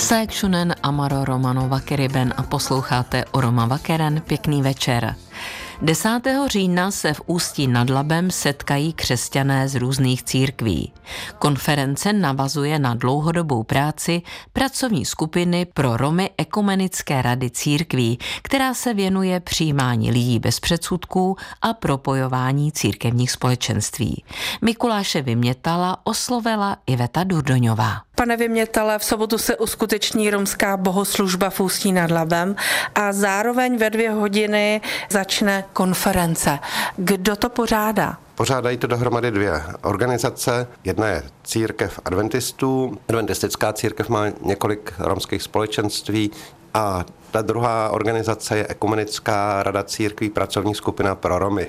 Saekšunen Amaro Romano Vakeriben a posloucháte Oroma Vakeren. Pěkný večer. 10. října se v Ústí nad Labem setkají křesťané z různých církví. Konference navazuje na dlouhodobou práci pracovní skupiny pro Romy Ekumenické rady církví, která se věnuje přijímání lidí bez předsudků a propojování církevních společenství. Mikuláše Vymětala oslovila Iveta Durdoňová. Pane Vymětale, v sobotu se uskuteční romská bohoslužba v Ústí nad Labem a zároveň ve 2 hodiny začne konference. Kdo to pořádá? Pořádají to dohromady 2 organizace. Jedna je církev adventistů. Adventistická církev má několik romských společenství a ta druhá organizace je Ekumenická rada církví, pracovní skupina pro Romy.